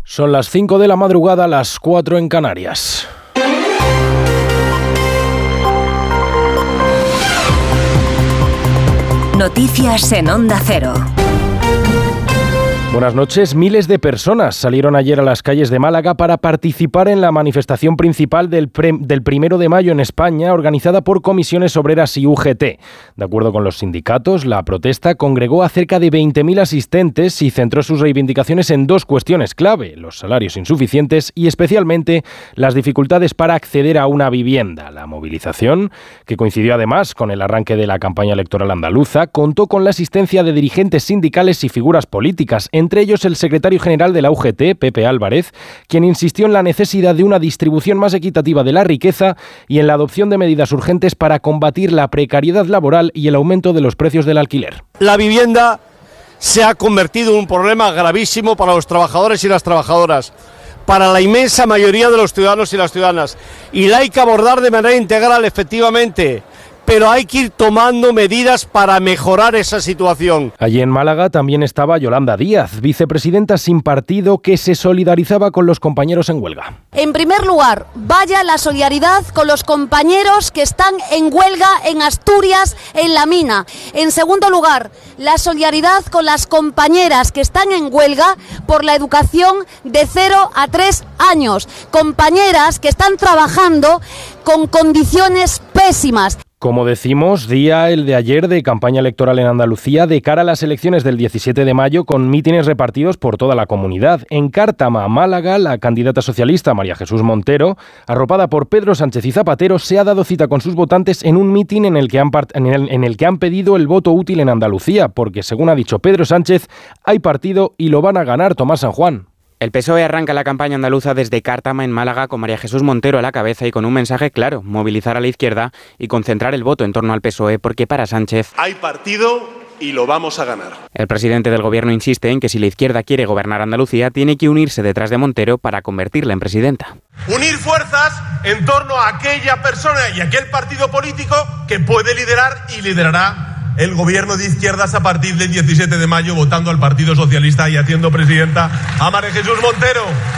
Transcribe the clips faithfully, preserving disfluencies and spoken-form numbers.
Son las cinco de la madrugada, las cuatro en Canarias. Noticias en Onda Cero. Buenas noches. Miles de personas salieron ayer a las calles de Málaga para participar en la manifestación principal del, pre- del primero de mayo en España, organizada por Comisiones Obreras y U G T. De acuerdo con los sindicatos, la protesta congregó a cerca de veinte mil asistentes y centró sus reivindicaciones en dos cuestiones clave: los salarios insuficientes y especialmente las dificultades para acceder a una vivienda. La movilización, que coincidió además con el arranque de la campaña electoral andaluza, contó con la asistencia de dirigentes sindicales y figuras políticas, entre ellos el secretario general de la U G T, Pepe Álvarez, quien insistió en la necesidad de una distribución más equitativa de la riqueza y en la adopción de medidas urgentes para combatir la precariedad laboral y el aumento de los precios del alquiler. La vivienda se ha convertido en un problema gravísimo para los trabajadores y las trabajadoras, para la inmensa mayoría de los ciudadanos y las ciudadanas, y la hay que abordar de manera integral, efectivamente, pero hay que ir tomando medidas para mejorar esa situación. Allí en Málaga también estaba Yolanda Díaz, vicepresidenta sin partido, que se solidarizaba con los compañeros en huelga. En primer lugar, vaya la solidaridad con los compañeros que están en huelga en Asturias, en la mina. En segundo lugar, la solidaridad con las compañeras que están en huelga por la educación de cero a tres años. Compañeras que están trabajando con condiciones pésimas. Como decimos, día el de ayer de campaña electoral en Andalucía de cara a las elecciones del diecisiete de mayo, con mítines repartidos por toda la comunidad. En Cártama, Málaga, la candidata socialista María Jesús Montero, arropada por Pedro Sánchez y Zapatero, se ha dado cita con sus votantes en un mitin en el que han, part- en el, en el que han pedido el voto útil en Andalucía, porque según ha dicho Pedro Sánchez, hay partido y lo van a ganar. Tomás San Juan. El P S O E arranca la campaña andaluza desde Cártama, en Málaga, con María Jesús Montero a la cabeza y con un mensaje claro: movilizar a la izquierda y concentrar el voto en torno al P S O E, porque para Sánchez hay partido y lo vamos a ganar. El presidente del gobierno insiste en que si la izquierda quiere gobernar Andalucía, tiene que unirse detrás de Montero para convertirla en presidenta. Unir fuerzas en torno a aquella persona y aquel partido político que puede liderar y liderará el gobierno de izquierdas a partir del diecisiete de mayo, votando al Partido Socialista y haciendo presidenta a María Jesús Montero.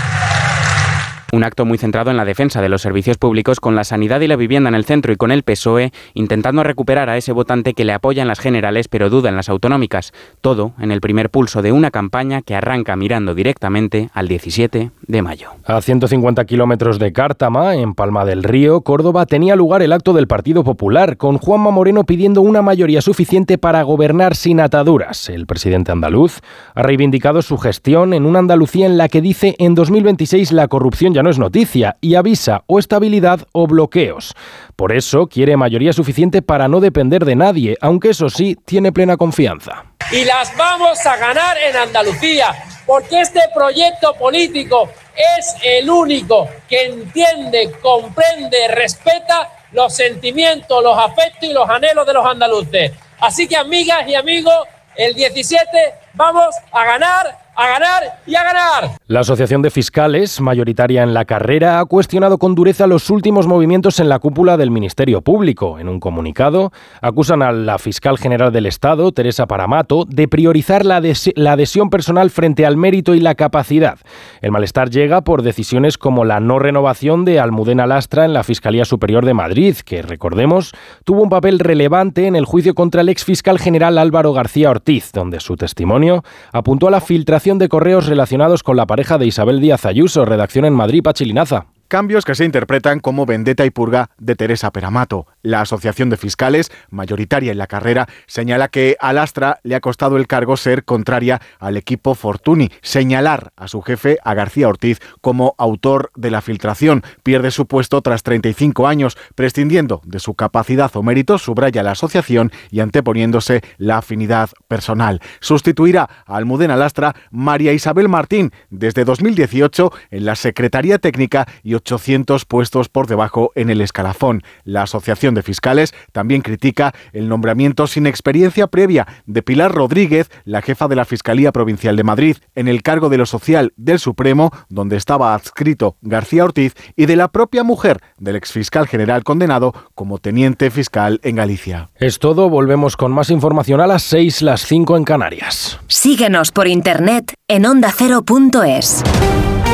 Un acto muy centrado en la defensa de los servicios públicos, con la sanidad y la vivienda en el centro, y con el P S O E intentando recuperar a ese votante que le apoya en las generales pero duda en las autonómicas. Todo en el primer pulso de una campaña que arranca mirando directamente al diecisiete de mayo. A ciento cincuenta kilómetros de Cártama, en Palma del Río, Córdoba, tenía lugar el acto del Partido Popular, con Juanma Moreno pidiendo una mayoría suficiente para gobernar sin ataduras. El presidente andaluz ha reivindicado su gestión en una Andalucía en la que dice en dos mil veintiséis la corrupción ya no es noticia, y avisa o estabilidad o bloqueos. Por eso quiere mayoría suficiente para no depender de nadie, aunque eso sí, tiene plena confianza. Y las vamos a ganar en Andalucía, porque este proyecto político es el único que entiende, comprende, respeta los sentimientos, los afectos y los anhelos de los andaluces. Así que, amigas y amigos, el diecisiete vamos a ganar, a ganar y a ganar. La Asociación de Fiscales, mayoritaria en la carrera, ha cuestionado con dureza los últimos movimientos en la cúpula del Ministerio Público. En un comunicado, acusan a la fiscal general del Estado, Teresa Paramato, de priorizar la, adhes- la adhesión personal frente al mérito y la capacidad. El malestar llega por decisiones como la no renovación de Almudena Lastra en la Fiscalía Superior de Madrid, que, recordemos, tuvo un papel relevante en el juicio contra el exfiscal general Álvaro García Ortiz, donde su testimonio apuntó a la filtración de correos relacionados con la pareja de Isabel Díaz Ayuso. Redacción en Madrid, Pachi Linaza. Cambios que se interpretan como vendetta y purga de Teresa Paramato. La Asociación de Fiscales, mayoritaria en la carrera, señala que a Lastra le ha costado el cargo ser contraria al equipo Fortuny. Señalar a su jefe, a García Ortiz, como autor de la filtración. Pierde su puesto tras treinta y cinco años, prescindiendo de su capacidad o mérito, subraya la asociación, y anteponiéndose la afinidad personal. Sustituirá a Almudena Lastra María Isabel Martín, desde dos mil dieciocho en la Secretaría Técnica y ochocientos puestos por debajo en el escalafón. La Asociación de Fiscales también critica el nombramiento sin experiencia previa de Pilar Rodríguez, la jefa de la Fiscalía Provincial de Madrid, en el cargo de lo social del Supremo, donde estaba adscrito García Ortiz, y de la propia mujer del exfiscal general condenado como teniente fiscal en Galicia. Es todo, volvemos con más información a las seis, las cinco en Canarias. Síguenos por internet en onda cero punto es.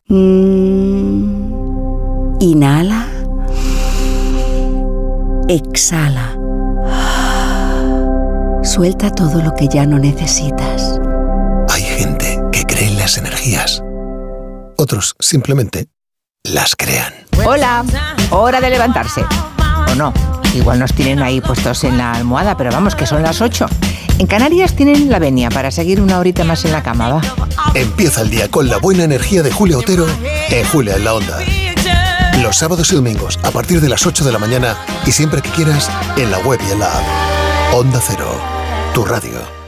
Mm. Inhala. Exhala. Suelta todo lo que ya no necesitas. Hay gente que cree en las energías. Otros simplemente las crean. Hola, hora de levantarse. ¿O no? Igual nos tienen ahí puestos en la almohada, pero vamos, que son las ocho. En Canarias tienen la venia para seguir una horita más en la cama, va. Empieza el día con la buena energía de Julia Otero en Julia en la Onda. Los sábados y domingos a partir de las ocho de la mañana y siempre que quieras en la web y en la app. Onda Cero, tu radio.